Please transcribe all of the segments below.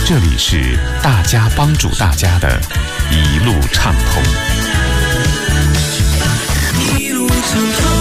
这里是大家帮助大家的一路畅通。 一路畅通。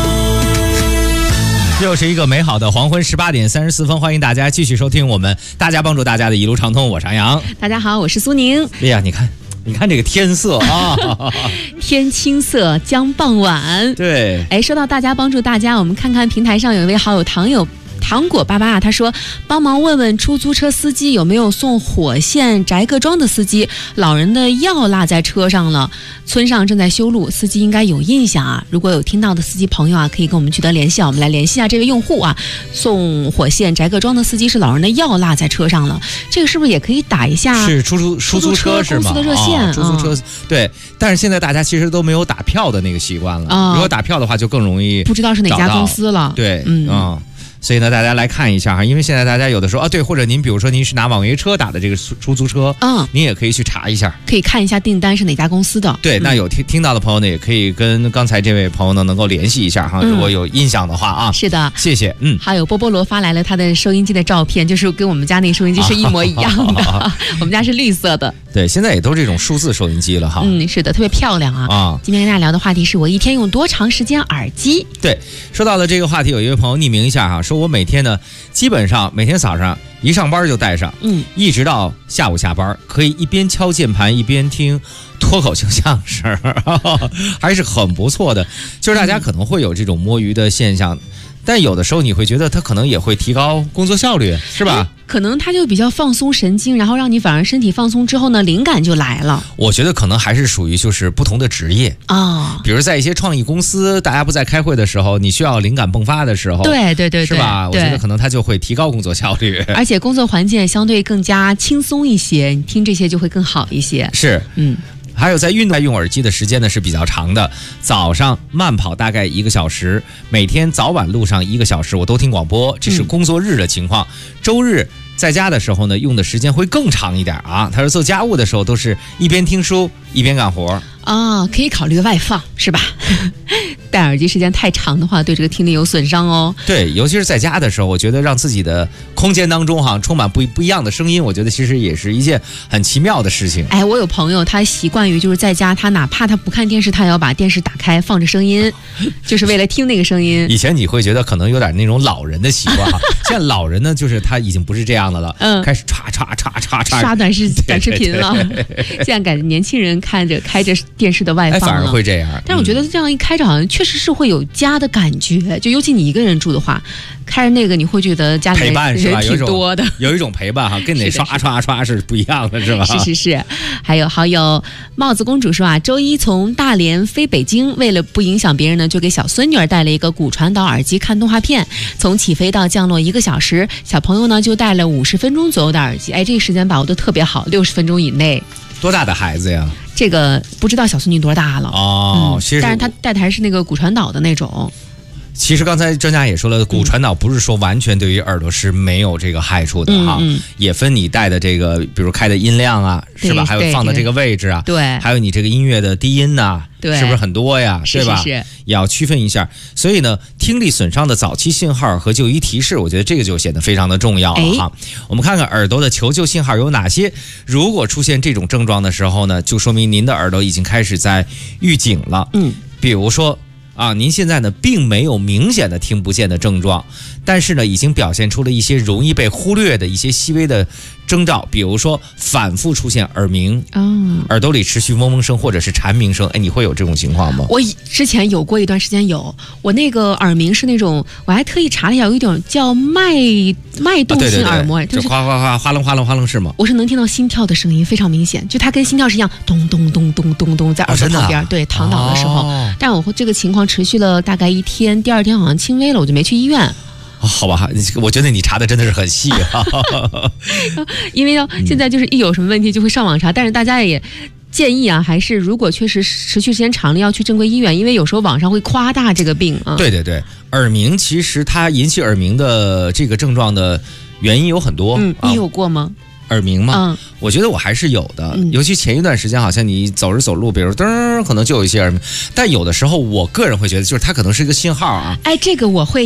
又是一个美好的黄昏，18点34分，欢迎大家继续收听我们大家帮助大家的一路畅通，我是杨洋。 大家好，我是苏宁。 哎呀，你看这个天色啊， 天青色将傍晚。 对， 哎，说到大家帮助大家，我们看看平台上有一位好友糖果爸爸，他说帮忙问问出租车司机有没有送火线翟各庄的司机，老人的药落在车上了，村上正在修路，司机应该有印象啊。如果有听到的司机朋友啊，可以跟我们取得联系啊，我们来联系一下这位用户啊。送火线翟各庄的司机是老人的药落在车上了，这个是不是也可以打一下？ 是出租车是吗？ 公司的热线， 出租车对。但是现在大家其实都没有打票的那个习惯了，如果打票的话，就更容易不知道是哪家公司了。 对，所以呢，大家来看一下哈，因为现在大家有的时候对，或者您比如说您是拿网约车打的这个出租车，您也可以去查一下， 可以看一下订单是哪家公司的。 对，那有听到的朋友呢，也可以跟刚才这位朋友呢能够联系一下哈，如果有印象的话啊。 是的， 谢谢。 还有波波罗发来了他的收音机的照片，就是跟我们家那收音机是一模一样的，我们家是绿色的。 对，现在也都是这种数字收音机了哈。 是的，特别漂亮啊。今天跟大家聊的话题是我一天用多长时间耳机？ 对，说到了这个话题，有一位朋友匿名一下哈，说我每天呢，基本上每天早上一上班就带上，一直到下午下班，可以一边敲键盘一边听脱口秀相声，还是很不错的。就是大家可能会有这种摸鱼的现象，但有的时候你会觉得它可能也会提高工作效率，是吧？ 可能它就比较放松神经，然后让你反而身体放松之后呢，灵感就来了。 我觉得可能还是属于就是不同的职业比如在一些创意公司，大家不在开会的时候，你需要灵感迸发的时候， 对， 是吧？我觉得可能它就会提高工作效率， 而且工作环境也相对更加轻松一些，你听这些就会更好一些。 是，还有在运动用耳机的时间呢是比较长的，早上慢跑大概1个小时，每天早晚路上1个小时，我都听广播，这是工作日的情况。周日在家的时候呢，用的时间会更长一点啊。他说做家务的时候都是一边听书一边干活可以考虑外放是吧？戴耳机时间太长的话，对这个听力有损伤哦。 对，尤其是在家的时候，我觉得让自己的空间当中充满不一样的声音，我觉得其实也是一件很奇妙的事情。 哎，我有朋友他习惯于就是在家，他哪怕他不看电视，他也要把电视打开放着声音，就是为了听那个声音。 以前你会觉得可能有点那种老人的习惯现在老人呢，就是他已经不是这样的了，开始刷短视频了。现在感觉年轻人开着电视的外放了， 反而会这样。 但是我觉得这样一开着，好像确实是会有家的感觉，就尤其你一个人住的话，开着那个你会觉得家里陪伴人挺多的， 有一种陪伴哈，跟你刷是不一样的，是吧？ 是。还有好友帽子公主说啊，周一从大连飞北京，为了不影响别人呢，就给小孙女儿带了一个骨传导耳机看动画片，从起飞到降落1个小时，小朋友呢就带了50分钟左右的耳机，这个时间把握得特别好，60分钟以内。 多大的孩子呀？ 这个不知道小孙女多大了但是他带的还是那个骨传导的那种。 其实刚才专家也说了，骨传导不是说完全对于耳朵是没有这个害处的也分你带的这个，比如开的音量啊，是吧？还有放的这个位置啊， 对， 还有你这个音乐的低音呐， 对， 是不是很多呀？对吧？ 是， 也要区分一下。所以呢，听力损伤的早期信号和就医提示，我觉得这个就显得非常的重要了哈。我们看看耳朵的求救信号有哪些。如果出现这种症状的时候呢，就说明您的耳朵已经开始在预警了。比如说您现在呢并没有明显的听不见的症状，但是呢已经表现出了一些容易被忽略的一些细微的征兆，比如说反复出现耳鸣耳朵里持续嗡嗡声或者是蝉鸣声。你会有这种情况吗？ 我之前有过一段时间有，我那个耳鸣是那种，我还特意查了一下，有一种叫脉动性耳膜， 就哗哗哗哗楞哗楞哗楞是吗？ 我是能听到心跳的声音，非常明显，就它跟心跳是一样，咚咚咚咚咚咚在耳朵旁边，对，躺倒的时候。但我这个情况持续了大概1天，第2天好像轻微了，我就没去医院。 好吧，我觉得你查的真的是很细因为现在就是一有什么问题就会上网查，但是大家也建议还是如果确实持续时间长了，要去正规医院，因为有时候网上会夸大这个病对，耳鸣其实它引起耳鸣的这个症状的原因有很多。 你有过吗？ 耳鸣吗？我觉得我还是有的，尤其前一段时间好像你走着走路，比如噔，可能就有一些耳鸣。但有的时候我个人会觉得，就是它可能是一个信号这个我会有，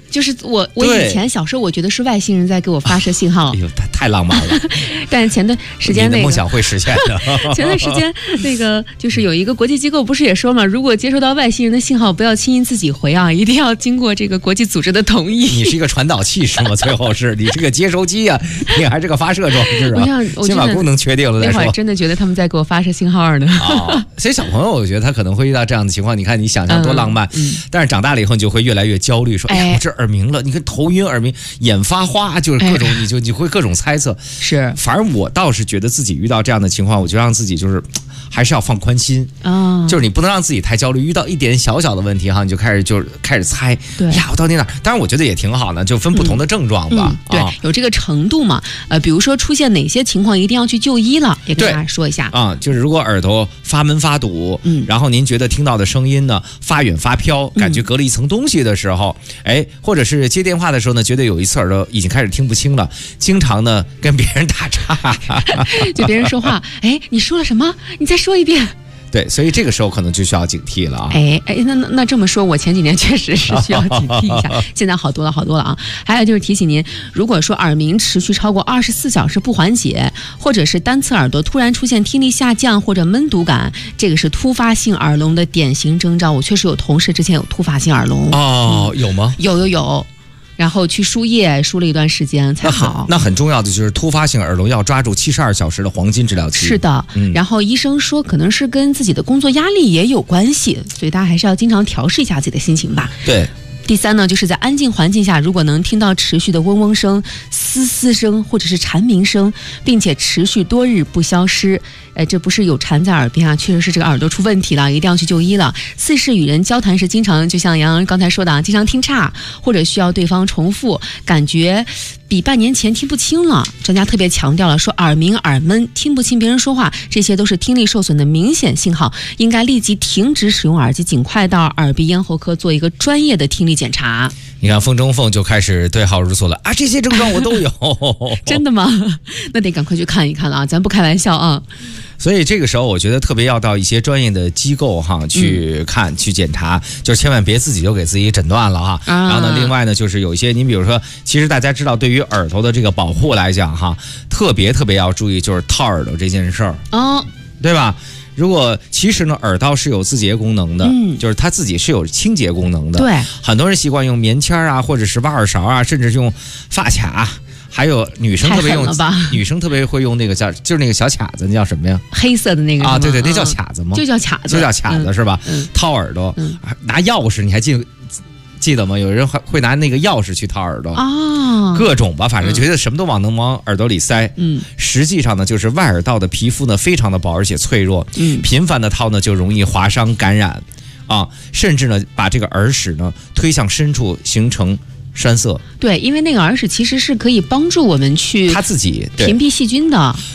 就是我对以前小时候我觉得是外星人在给我发射信号哎，呦，太浪漫了！ 但是前段时间你的那个梦想会实现的。 前段时间那个就是有一个国际机构不是也说嘛，如果接收到外星人的信号，不要轻易自己回啊，一定要经过这个国际组织的同意。 你是一个传导器是吗？最后是你是个接收机啊，你还是个发射装置啊？ 我先把功能确定了再说。 那会儿真的觉得他们在给我发射信号呢。 啊，所以小朋友我觉得他可能会遇到这样的情况。你看你想象多浪漫，但是长大了以后你就会越来越焦虑，说哎呀我这耳鸣了，你看头晕耳鸣，眼发花，就是各种你会各种猜测。 是， 反而我倒是觉得自己遇到这样的情况，我就让自己就是还是要放宽心啊， 就是你不能让自己太焦虑，遇到一点小小的问题哈，你就开始猜， 对呀，我到底哪儿？当然我觉得也挺好的，就分不同的症状吧。 对，有这个程度嘛。比如说出现哪些情况一定要去就医了，也跟大家说一下啊。就是如果耳朵发闷发堵，然后您觉得听到的声音呢发远发飘，感觉隔了一层东西的时候，哎，或者是接电话的时候呢，觉得有一次耳朵已经开始听不清了，经常呢跟别人打岔， 就别人说话，哎，你说了什么？你再说一遍。 对，所以这个时候可能就需要警惕了啊！ 那这么说，我前几年确实是需要警惕一下，现在好多了啊！还有就是提醒您，如果说耳鸣持续超过24小时不缓解，或者是单侧耳朵突然出现听力下降或者闷堵感，这个是突发性耳聋的典型征兆。我确实有同事之前有突发性耳聋哦，有吗？ 有。然后去输液，输了一段时间才好。 那很重要的就是突发性耳聋要抓住72小时的黄金治疗期。 是的，然后医生说可能是跟自己的工作压力也有关系，所以大家还是要经常调试一下自己的心情吧。 对。 第三呢，就是在安静环境下，如果能听到持续的嗡嗡声、嘶嘶声或者是蝉鸣声，并且持续多日不消失，这不是有蝉在耳边啊，确实是这个耳朵出问题了，一定要去就医了。四是与人交谈时，经常就像杨洋刚才说的啊，经常听岔，或者需要对方重复，感觉比半年前听不清了。专家特别强调了，说耳鸣、耳闷、听不清别人说话，这些都是听力受损的明显信号，应该立即停止使用耳机，尽快到耳鼻咽喉科做一个专业的听力检查。 你看风中凤就开始对号入座了啊！这些症状我都有。 真的吗？那得赶快去看一看了啊！咱不开玩笑啊。 所以这个时候，我觉得特别要到一些专业的机构哈去看、去检查，就是千万别自己就给自己诊断了哈。然后呢，另外呢，就是有一些，您比如说，其实大家知道，对于耳朵的这个保护来讲哈，特别要注意，就是套耳朵这件事儿，对吧？如果其实呢，耳道是有自洁功能的，就是它自己是有清洁功能的。 对， 很多人习惯用棉签啊，或者是挖耳勺啊，甚至用发卡。还有女生特别用，女生特别会用那个就是那个小卡子，那叫什么呀？ 黑色的那个啊，对，那叫卡子吗？ 就叫卡子， 是吧？套耳朵，拿钥匙，你还记得吗？有人会拿那个钥匙去套耳朵啊，各种吧，反正觉得什么都往耳朵里塞。实际上呢，就是外耳道的皮肤呢非常的薄而且脆弱，频繁的套呢就容易划伤感染啊，甚至呢把这个耳屎呢推向深处形成栓塞。 对，因为那个耳屎其实是可以帮助我们去它自己屏蔽细菌的。